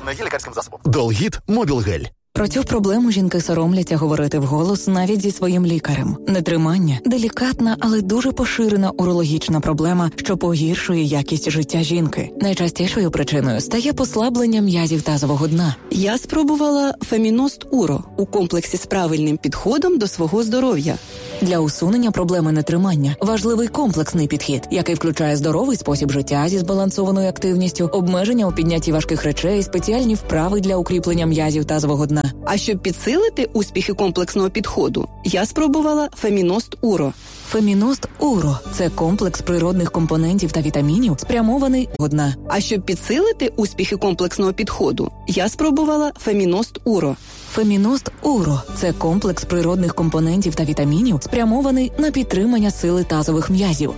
Не є лікарським засобом. Долгіт Мобілгель. Про цю проблему жінки соромляться говорити вголос навіть зі своїм лікарем. Нетримання – делікатна, але дуже поширена урологічна проблема, що погіршує якість життя жінки. Найчастішою причиною стає послаблення м'язів тазового дна. Я спробувала Феміност Уро у комплексі з правильним підходом до свого здоров'я. Для усунення проблеми нетримання важливий комплексний підхід, який включає здоровий спосіб життя зі збалансованою активністю, обмеження у піднятті важких речей, спеціальні вправи для укріплення м'язів тазового дна. А щоб підсилити успіхи комплексного підходу, я спробувала Феміност Уро. Феміност Уро – це комплекс природних компонентів та вітамінів, спрямований до дна. А щоб підсилити успіхи комплексного підходу, я спробувала Феміност Уро. Феміност Уро – це комплекс природних компонентів та вітамінів, спрямований на підтримання сили тазових м'язів.